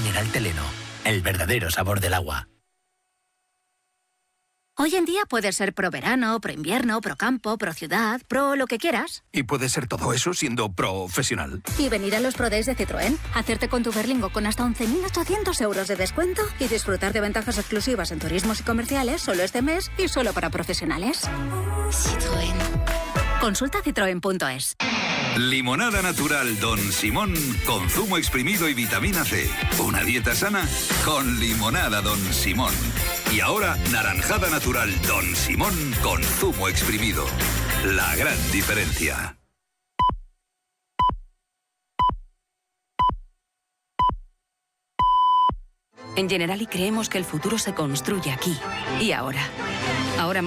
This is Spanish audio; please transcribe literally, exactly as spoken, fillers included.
Mineral Teleno, el verdadero sabor del agua. Hoy en día puedes ser pro verano, pro invierno, pro campo, pro ciudad, pro lo que quieras. Y puedes ser todo eso siendo profesional. Y venir a los Pro Days de Citroën, hacerte con tu Berlingo con hasta once mil ochocientos euros de descuento y disfrutar de ventajas exclusivas en turismos y comerciales solo este mes y solo para profesionales. Citroën. Consulta citroen punto es. Limonada natural Don Simón con zumo exprimido y vitamina C. Una dieta sana con limonada Don Simón. Y ahora naranjada natural Don Simón con zumo exprimido. La gran diferencia. En Generali creemos que el futuro se construye aquí y ahora. Ahora más